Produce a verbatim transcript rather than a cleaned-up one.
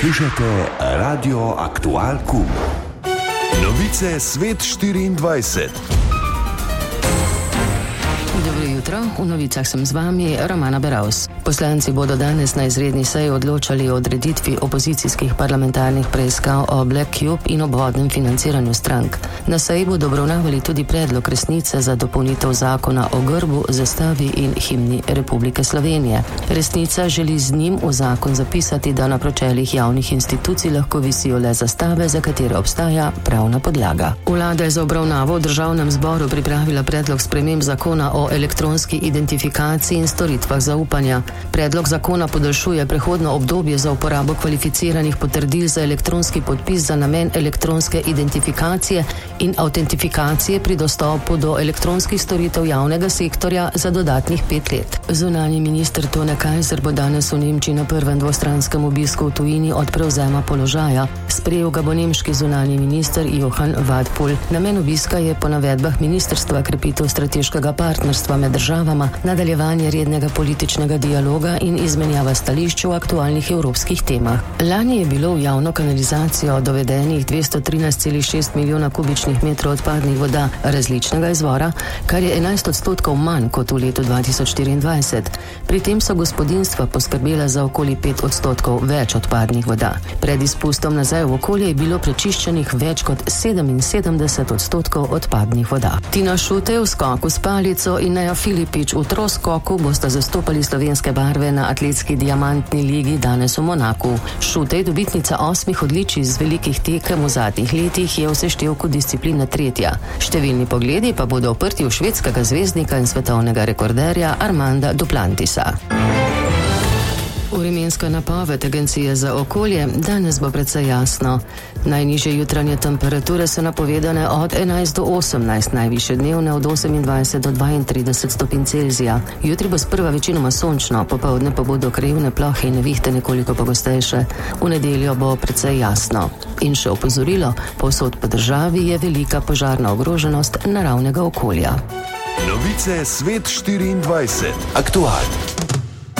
Poslušate Radio Aktual Kum. Novice Svet štiriindvajset. Dobro jutro, v novicah sem z vami, Romana Beravs. Poslanci bodo danes na izredni seji odločali o odreditvi opozicijskih parlamentarnih preiskav o Black Cube in obvodnem financiranju strank. Na seji bodo obravnavali tudi predlog resnice za dopolnitev zakona o grbu, zastavi in himni Republike Slovenije. Resnica želi z njim v zakon zapisati, da na pročeljih javnih institucij lahko visijo le zastave, za katere obstaja pravna podlaga. Vlada je za obravnavo v državnem zboru pripravila predlog sprememb zakona o elektronski identifikaciji in storitvah zaupanja. Predlog zakona podaljšuje prehodno obdobje za uporabo kvalificiranih potrdil za elektronski podpis za namen elektronske identifikacije in autentifikacije pri dostopu do elektronskih storitev javnega sektorja za dodatnih pet let. Zunanji minister Tone Kajzer bo danes v Nemčiji na prvem dvostranskem obisku v tujini od prevzema položaja. Sprejel ga bo nemški zunanji minister Johann Wadephul. Namen obiska je po navedbah ministrstva krepitev strateškega partnerstva med državama, nadaljevanje rednega političnega dialoga in izmenjava stališč o aktualnih evropskih temah. Lani je bilo v javno kanalizacijo dovedenih dvesto trinajst celih šest milijona kubičnih metrov odpadnih voda različnega izvora, kar je enajst odstotkov manj kot v letu dva tisoč štiriindvajset. Pri tem so gospodinjstva poskrbela za okoli pet odstotkov več odpadnih voda. Pred izpustom nazaj v okolje je bilo prečiščenih več kot sedeminsedemdeset odstotkov odpadnih voda. Tina Šutej v skoku s palico in Neja Filipič v troskoku bosta zastopali slovenske barve na atletski diamantni ligi danes v Monaku. Šutej, dobitnica osmih odličij z velikih tekem v zadnjih letih, je v seštevku discipline tretja. Številni pogledi pa bodo oprti v švedskega zvezdnika in svetovnega rekorderja Armanda Duplantisa. Vremenska napoved Agencije za okolje: danes bo precej jasno. Najnižje jutranje temperature so napovedane od enajst do osemnajst, najvišje dnevne od osemindvajset do dvaintrideset stopinj Celzija. Jutri bo sprva večinoma sončno, popoldne pa bodo krajevne plohe in nevihte nekoliko pogostejše. V nedeljo bo precej jasno. In še opozorilo: povsod po državi je velika požarna ogroženost naravnega okolja. Novice Svet štiriindvajset. Aktual.